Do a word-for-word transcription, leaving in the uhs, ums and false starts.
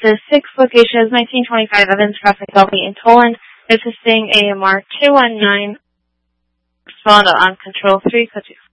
says six locations, nineteen twenty-five Evans Crossing Gully in Toland. Assisting A M R two one nine. Respond on control three,